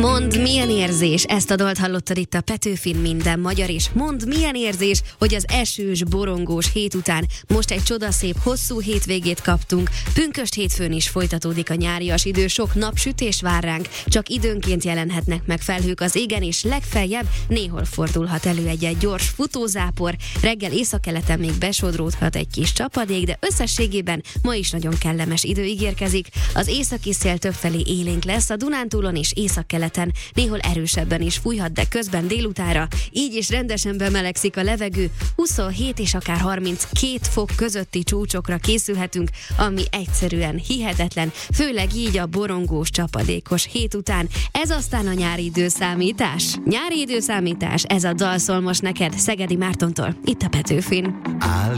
Mondd, milyen érzés, ezt a dalt hallottad itt a Petőfin Minden Magyar, és mondd, milyen érzés, hogy az esős, borongós hét után most egy csodaszép, hosszú hétvégét kaptunk. Pünkösd hétfőn is folytatódik a nyárias idő, sok napsütés vár ránk, csak időnként jelenhetnek meg felhők az égen, és legfeljebb néhol fordulhat elő egy gyors futózápor, reggel északkeleten még besodródhat egy kis csapadék, de összességében ma is nagyon kellemes idő ígérkezik. Az északi szél többfelé élénk lesz, a Dunántúlon és északkeleten néhol erősebben is fújhat, de közben délutánra így is rendesen bemelegszik a levegő, 27 és akár 32 fok közötti csúcsokra készülhetünk, ami egyszerűen hihetetlen, főleg így a borongós, csapadékos hét után. Ez aztán a nyári időszámítás. Nyári időszámítás, ez a dal szól most neked Szegedi Mártontól, itt a Petőfin.